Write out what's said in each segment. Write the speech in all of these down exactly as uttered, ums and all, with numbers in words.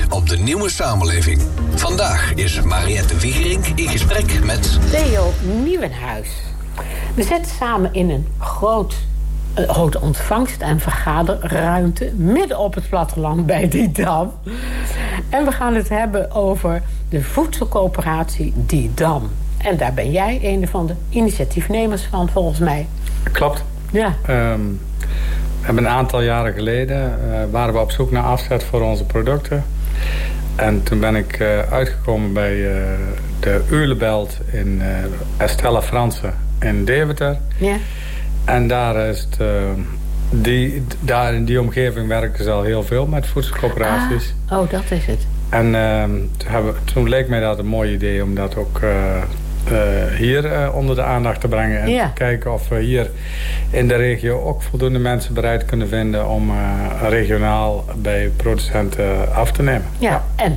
op de nieuwe samenleving. Vandaag is Mariette Wiegerink in gesprek met Theo Nieuwenhuis. We zitten samen in een groot, uh, grote ontvangst- en vergaderruimte midden op het platteland bij Didam. En we gaan het hebben over de voedselcoöperatie Didam. En daar ben jij een van de initiatiefnemers van, volgens mij. Klopt. Ja. Um, we hebben een aantal jaren geleden uh, waren we op zoek naar afzet voor onze producten. En toen ben ik uh, uitgekomen bij uh, de Uhlebelt in uh, Estella Franse in Deventer. Ja. En daar is het, uh, die, daar in die omgeving werken ze al heel veel met voedselcoöperaties. Ah, oh, dat is het. En uh, toen, hebben, toen leek mij dat een mooi idee om dat ook uh, uh, hier uh, onder de aandacht te brengen. En ja. te kijken of we hier in de regio ook voldoende mensen bereid kunnen vinden om uh, regionaal bij producenten af te nemen. Ja, ja. En?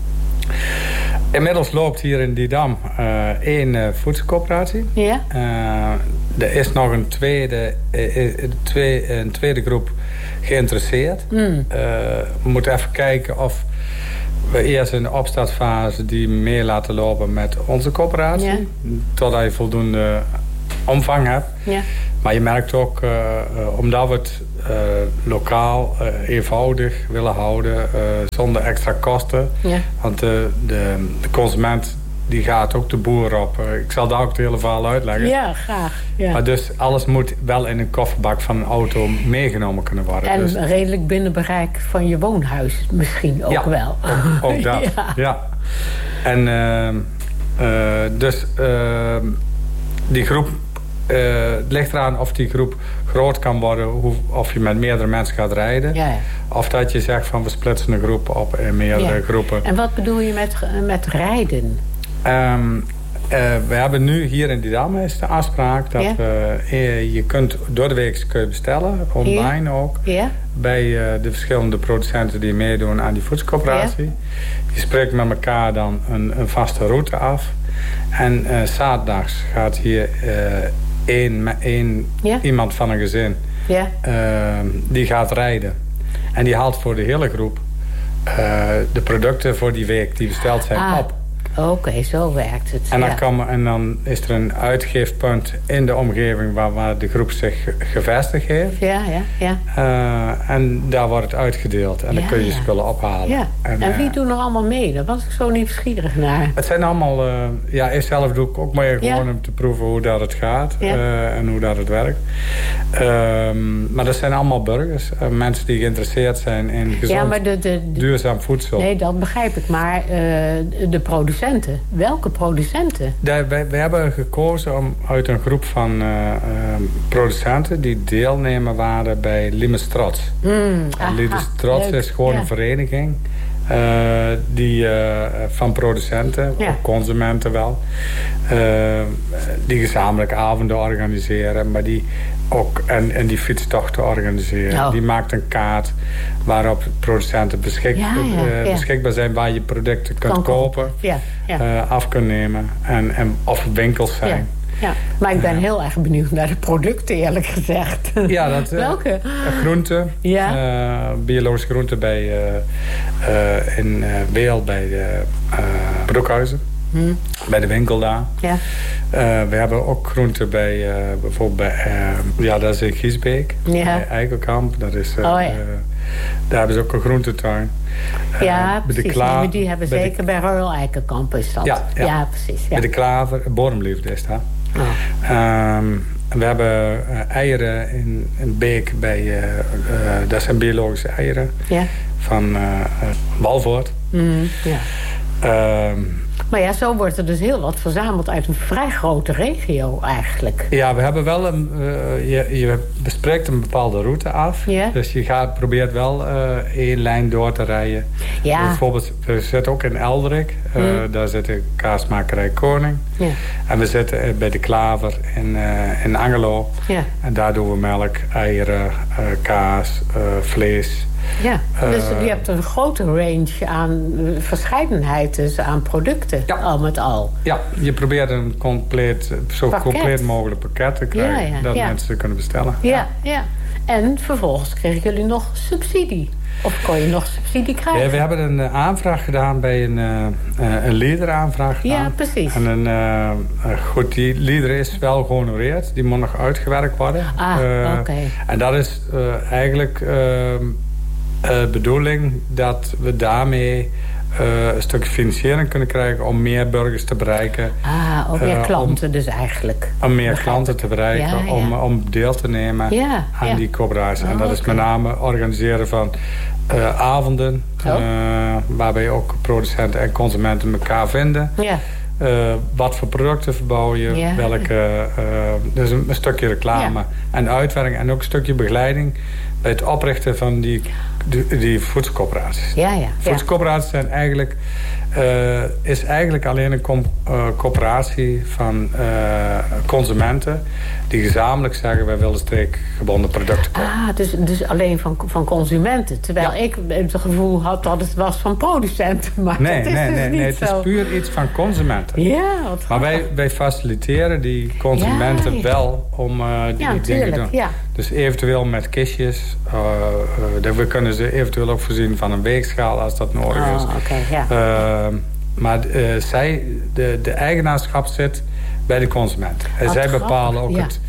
Inmiddels loopt hier in Didam uh, één uh, voedselcoöperatie. Ja. Uh, er is nog een tweede, uh, twee, een tweede groep geïnteresseerd. Mm. Uh, we moeten even kijken of we eerst in de opstartfase die mee laten lopen met onze coöperatie. Ja. Totdat je voldoende omvang hebt. Ja. Maar je merkt ook, uh, uh, omdat we het uh, lokaal uh, eenvoudig willen houden, uh, zonder extra kosten. Ja. Want uh, de, de consument die gaat ook de boer op. Uh, ik zal daar ook het hele verhaal uitleggen. Ja, graag. Ja. Maar dus alles moet wel in een kofferbak van een auto meegenomen kunnen worden. En dus, redelijk binnen bereik van je woonhuis misschien ook ja, wel. Ook, ook dat, ja. ja. En uh, uh, dus uh, die groep, uh, het ligt eraan of die groep groot kan worden, hoe, of je met meerdere mensen gaat rijden. Ja, ja. Of dat je zegt van we splitsen een groep op in meerdere ja. groepen. En wat bedoel je met, met rijden? Um, uh, we hebben nu hier in Didam is de afspraak dat ja. we, je kunt door de week kun je bestellen, online ja. ook, ja. bij uh, de verschillende producenten die meedoen aan die voedselcoöperatie. Ja. Je spreekt met elkaar dan een, een vaste route af. En uh, zaterdags gaat hier uh, één, één ja. iemand van een gezin, ja. uh, die gaat rijden. En die haalt voor de hele groep uh, de producten voor die week die besteld zijn ah. op. Oké, okay, zo werkt het. En dan, ja. kan, en dan is er een uitgeefpunt in de omgeving waar, waar de groep zich gevestigd heeft. Ja, ja, ja. Uh, en daar wordt het uitgedeeld. En ja, dan kun je ja. ze spullen ophalen. Ja. En, en wie uh, doen er allemaal mee? Daar was ik zo nieuwsgierig naar. Het zijn allemaal... Uh, ja, ik zelf doe ik ook mee gewoon ja. om te proeven hoe dat het gaat. Ja. Uh, en hoe dat het werkt. Um, maar dat zijn allemaal burgers. Uh, mensen die geïnteresseerd zijn in gezond, ja, maar de, de, de, duurzaam voedsel. Nee, dat begrijp ik. Maar uh, de producenten. Welke producenten? De, wij, wij hebben gekozen om uit een groep van uh, uh, producenten die deelnemer waren bij Limes Trots. Mm, Limes Trots is gewoon ja. een vereniging uh, die, uh, van producenten, ja. consumenten wel, uh, die gezamenlijk avonden organiseren, maar die ook en, en die fietstochten organiseren. Oh. Die maakt een kaart waarop producenten beschik, ja, ja, uh, ja. beschikbaar zijn waar je producten kunt kan kopen, ja, ja. Uh, af kunt nemen en, en of winkels zijn. Ja. Ja, maar ik ben uh, heel erg benieuwd naar de producten, eerlijk gezegd. Ja, dat, uh, welke? Groenten, ja. uh, biologische groenten bij, uh, uh, in uh, Weel bij de uh, Broekhuizen. Hmm. Bij de winkel daar. Ja. Uh, we hebben ook groenten bij, uh, bijvoorbeeld bij, uh, ja, dat is in Giesbeek. Ja. Bij Eikelkamp. Dat is, uh, oh, ja. uh, daar hebben ze ook een groentetuin. Uh, ja, bij precies. De Kla- nee, die hebben bij zeker de... bij Royal Eikelkamp is dat. Ja, ja. ja precies. Ja. Bij de Klaver, Bormliefde is dat. Oh. Um, we hebben uh, eieren in een beek bij, uh, uh, dat zijn biologische eieren. Ja. Van uh, uh, Walvoort. Mm, ja. Um, Maar ja, zo wordt er dus heel wat verzameld uit een vrij grote regio eigenlijk. Ja, we hebben wel een... Uh, je, je bespreekt een bepaalde route af. Ja. Dus je gaat, probeert wel uh, één lijn door te rijden. Ja. Bijvoorbeeld, we zitten ook in Elderik. Uh, mm. Daar zit de kaasmakerij Koning. Ja. En we zitten bij de Klaver in, uh, in Angelo. Ja. En daar doen we melk, eieren, uh, kaas, uh, vlees. Ja, dus je hebt een grote range aan verscheidenheid dus aan producten, ja. al met al. Ja, je probeert een compleet, zo pakket. compleet mogelijk pakket te krijgen, ja, ja, dat ja. mensen kunnen bestellen. Ja, ja, ja. En vervolgens kregen jullie nog subsidie. Of kon je nog subsidie krijgen? Ja, we hebben een uh, aanvraag gedaan bij een, uh, uh, een leaderaanvraag gedaan. Ja, precies. En een, uh, uh, goed, die leader is wel gehonoreerd. Die moet nog uitgewerkt worden. Ah, uh, oké. Okay. En dat is uh, eigenlijk uh, de uh, bedoeling dat we daarmee Uh, een stukje financiering kunnen krijgen om meer burgers te bereiken. Ah, ook meer uh, om, klanten dus eigenlijk. Om meer klanten te bereiken, ja, ja. Om, om deel te nemen ja, aan ja. die coöperatie. Oh, en dat okay. is met name organiseren van uh, avonden, oh. uh, waarbij ook producenten en consumenten elkaar vinden. Ja. Uh, wat voor producten verbouw je, ja. welke, uh, dus een, een stukje reclame ja. en uitwerking en ook een stukje begeleiding bij het oprichten van die, die, die voedselcoöperaties. Ja, ja. Voedselcoöperaties zijn eigenlijk, uh, is eigenlijk alleen een com, uh, coöperatie van uh, consumenten die gezamenlijk zeggen wij willen streekgebonden producten kopen. Ah, dus, dus alleen van, van consumenten. Terwijl ja. ik het gevoel had dat het was van producenten. Maar nee, dat is nee, dus nee, niet nee, zo. het is puur iets van consumenten. Ja, wat maar wij, wij faciliteren die consumenten ja, ja. wel om uh, die, ja, die dingen te doen. Ja. Dus eventueel met kistjes. Uh, uh, we kunnen ze eventueel ook voorzien van een weegschaal als dat nodig oh, is. Okay, ja. uh, maar uh, zij, de, de eigenaarschap zit bij de consument. En oh, zij grappig. bepalen ook ja. het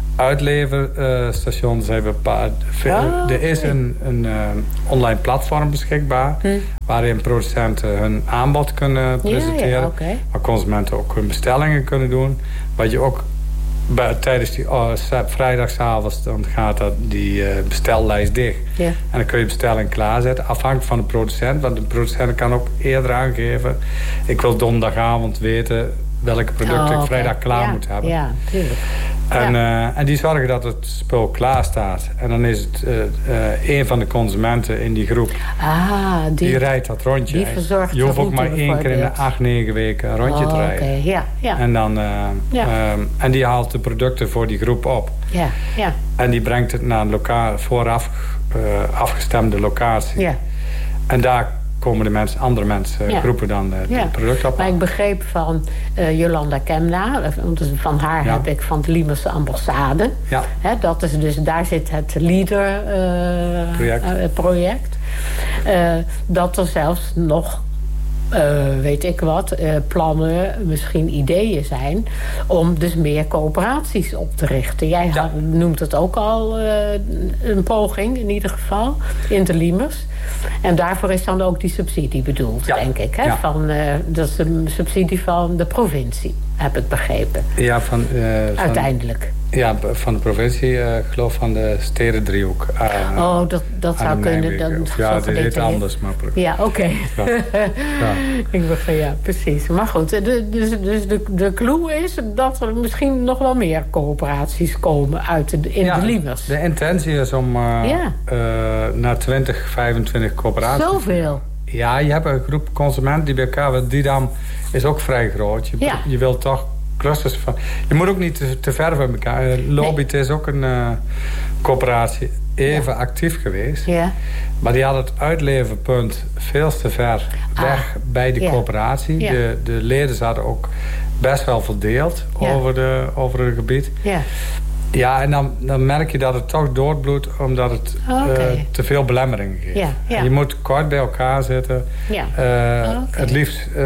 uitleverstation. Uh, zij bepalen, oh, er is een, een uh, online platform beschikbaar. Hm. Waarin producenten hun aanbod kunnen presenteren. Ja, ja, okay. Waar consumenten ook hun bestellingen kunnen doen. Wat je ook bij, tijdens die oh, vrijdagavond dan gaat dat die uh, bestellijst dicht. Ja. En dan kun je bestelling klaarzetten. Afhankelijk van de producent. Want de producent kan ook eerder aangeven. Ik wil donderdagavond weten welke producten oh, okay. ik vrijdag klaar ja, moet hebben. Ja, tuurlijk. En, ja. uh, en die zorgen dat het spul klaar staat. En dan is het uh, uh, een van de consumenten in die groep. Ah, die, die rijdt dat rondje. Die verzorgt je hoeft ook maar één keer in de acht, negen weken een rondje oh, te rijden. Okay. Ja, ja. En, dan, uh, ja. um, en die haalt de producten voor die groep op. Ja, ja. En die brengt het naar een loka- vooraf uh, afgestemde locatie. Ja. En daar komen de mensen, andere mensen ja. groepen dan uh, ja. het product op. Maar ik begreep van uh, Jolanda Kemna, van haar ja. heb ik van de Liemerse ambassade. Ja. Hè, dat is dus, daar zit het leader uh, project. Uh, project. Uh, dat er zelfs nog Uh, weet ik wat, uh, plannen, misschien ideeën zijn om dus meer coöperaties op te richten. Jij ja. had, noemt het ook al uh, een poging, in ieder geval, in de Liemers. En daarvoor is dan ook die subsidie bedoeld, ja. denk ik. Hè? Ja. Van, uh, dat is een subsidie van de provincie, heb ik begrepen. Ja, van, uh, uiteindelijk. Van, ja, van de provincie, uh, ik geloof van de Stedendriehoek. Uh, oh, dat, dat zou kunnen. Dat, ja, het heet anders. Maar... Ja, oké. Okay. Ja. Ja. Ik begrijp, ja, precies. Maar goed, de, dus, dus de, de clue is dat er misschien nog wel meer coöperaties komen uit de, in ja, de Liemers. De intentie is om uh, ja. uh, naar twintig, vijfentwintig coöperaties. Zoveel? Ja, je hebt een groep consumenten die bij elkaar... Didam is ook vrij groot. Je, ja. je wilt toch clusters van... Je moet ook niet te, te ver van elkaar. Lobbyt nee. is ook een uh, coöperatie even ja. actief geweest. Ja. Maar die had het uitleverpunt veel te ver weg ah. bij de ja. coöperatie. Ja. De, de leden zaten ook best wel verdeeld ja. over, de, over het gebied. Ja. Ja, en dan, dan merk je dat het toch doodbloedt... omdat het okay. uh, te veel belemmeringen geeft. Ja, ja. Je moet kort bij elkaar zitten. Ja. Uh, okay. Het liefst uh,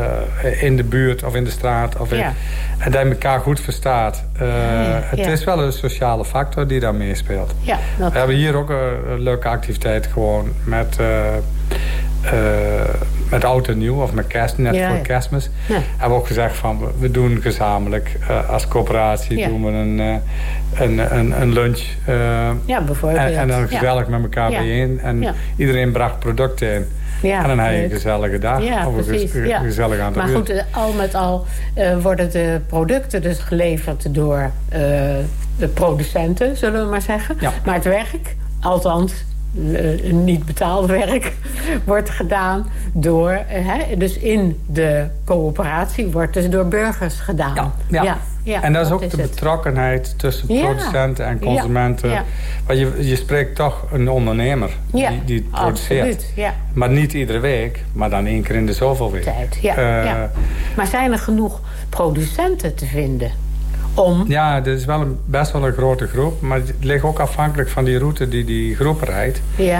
uh, in de buurt of in de straat. Of in, ja. En dat je elkaar goed verstaat. Uh, ja, het ja. is wel een sociale factor die daar meespeelt. Ja, dat... We hebben hier ook een, een leuke activiteit gewoon met... Uh, Uh, met oud en nieuw of met kerst, net ja, voor ja. kerstmis. Ja. Hebben we ook gezegd van we doen gezamenlijk uh, als coöperatie ja. doen we een, uh, een, een, een lunch. Uh, ja, bijvoorbeeld. En, en dan gezellig ja. met elkaar ja. bijeen. En ja. iedereen bracht producten in. Ja, en dan heb je een gezellige dag. Ja, of precies. een ja. gezellig aantal Maar goed, al met al uh, worden de producten dus geleverd door uh, de producenten, zullen we maar zeggen. Ja. Maar het werk, althans... Uh, niet betaald werk wordt gedaan door, uh, hè, dus in de coöperatie wordt dus door burgers gedaan. Ja, ja. ja, ja en dat is ook is de het. betrokkenheid tussen ja. producenten en consumenten. Ja, ja. Want je, je spreekt toch een ondernemer ja, die, die het produceert. Absoluut, ja. Maar niet iedere week, maar dan één keer in de zoveel week. Tijd, ja, uh, ja. Maar zijn er genoeg producenten te vinden? Om... Ja, het is wel een, best wel een grote groep. Maar het ligt ook afhankelijk van die route die die groep rijdt. Ja.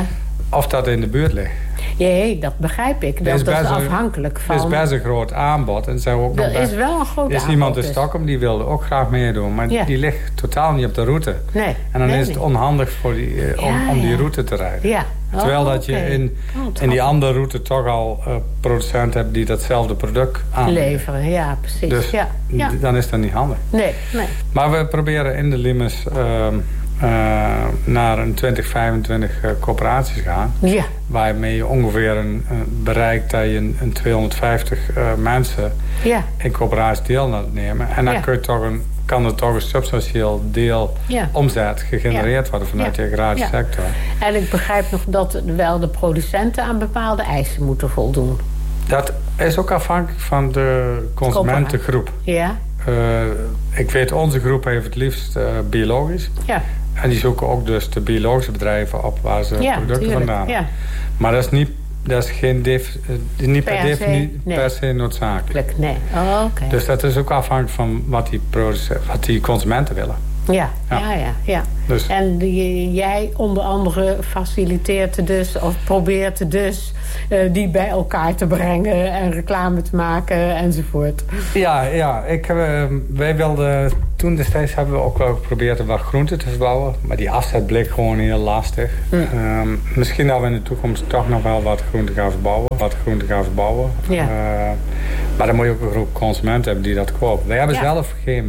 of dat in de buurt ligt. Nee, dat begrijp ik. Dat is, dat is afhankelijk van... Het is best een groot aanbod. En zijn we ook nog er is wel een groot aanbod. Er is iemand in Stockholm die wilde ook graag meedoen. Maar ja. die ligt totaal niet op de route. Nee. En dan nee, is het nee. onhandig voor die, uh, om, ja, om die ja. route te rijden. Ja. Oh, Terwijl dat je okay. in, oh, in die andere route toch al uh, producenten hebt die datzelfde product aanbieden. Leveren, ja, precies. Dus ja. Ja. dan is dat niet handig. Nee, nee. Maar we proberen in de Limes uh, uh, naar een twintig, vijfentwintig uh, coöperaties gaan. Ja. Waarmee je ongeveer een, uh, bereikt dat je een, een tweehonderdvijftig uh, mensen ja. in coöperaties deel laat nemen. En dan ja. kun je toch een, kan er toch een substantieel deel ja. omzet gegenereerd ja. worden vanuit ja. de agrarische ja. sector. En ik begrijp nog dat wel de producenten aan bepaalde eisen moeten voldoen. Dat is ook afhankelijk van de consumentengroep. Ja. Uh, ik weet, onze groep heeft het liefst uh, biologisch. Ja. En die zoeken ook dus de biologische bedrijven op waar ze ja, producten tuurlijk. vandaan. Ja. Maar dat is niet, dat is geen def, uh, niet per, per definitie nee. per se noodzakelijk. Nee. Oh, okay. Dus dat is ook afhankelijk van wat die, wat die consumenten willen. Ja, ja, ja. ja, ja. Dus. En die, jij onder andere faciliteert dus, of probeert dus uh, die bij elkaar te brengen en reclame te maken enzovoort. Ja, ja. Ik, uh, wij wilden, toen destijds hebben we ook wel geprobeerd wat groenten te verbouwen. Maar die afzet bleek gewoon heel lastig. Mm. Um, misschien dat we in de toekomst toch nog wel wat groenten gaan verbouwen. Wat groenten gaan verbouwen. Ja. Uh, maar dan moet je ook een groep consumenten hebben die dat kopen. Wij hebben ja. zelf geen